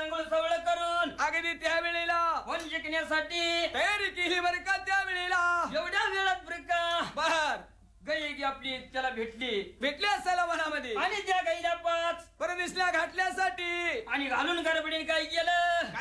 आंघोळ सवळ करून अगदी त्यावेळेला वन शिकण्यासाठी तयारी केली बर का त्यावेळेला एवढ्या वेळात बर का बर गाई आपली त्याला भेटली असायला वनामध्ये आणि त्या गाईला 5 परदेशला घातल्यासाठी आणि घालून गडबडीने काय केलं